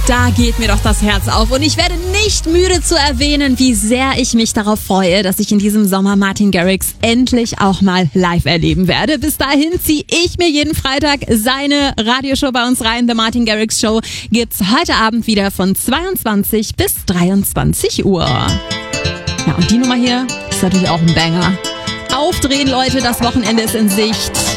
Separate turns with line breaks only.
Da geht mir doch das Herz auf und ich werde nicht müde zu erwähnen, wie sehr ich mich darauf freue, dass ich in diesem Sommer Martin Garrix endlich auch mal live erleben werde. Bis dahin ziehe ich mir jeden Freitag seine Radioshow bei uns rein. The Martin Garrix Show gibt's heute Abend wieder von 22 bis 23 Uhr. Ja, und die Nummer hier ist natürlich auch ein Banger. Aufdrehen, Leute, das Wochenende ist in Sicht.